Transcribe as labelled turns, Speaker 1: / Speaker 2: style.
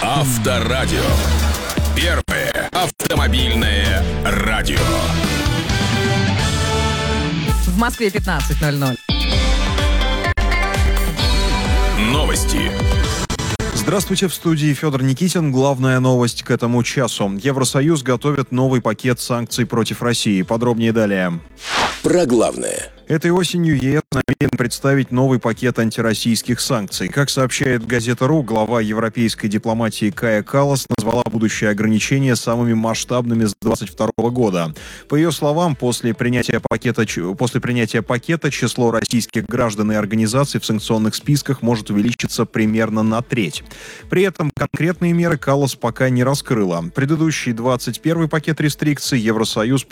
Speaker 1: Авторадио. Первое автомобильное радио.
Speaker 2: В Москве 15:00.
Speaker 1: Новости.
Speaker 3: Здравствуйте, в студии Федор Никитин. Главная новость к этому часу. Евросоюз готовит новый пакет санкций против России. Подробнее далее.
Speaker 1: Про главное.
Speaker 3: Этой осенью ЕС намерен представить новый пакет антироссийских санкций. Как сообщает газета.ру, глава европейской дипломатии Кая Каллас назвала будущие ограничения самыми масштабными с 2022 года. По ее словам, после принятия пакета число российских граждан и организаций в санкционных списках может увеличиться примерно на треть. При этом конкретные меры Каллас пока не раскрыла. Предыдущий 21-й пакет рестрикций Евросоюз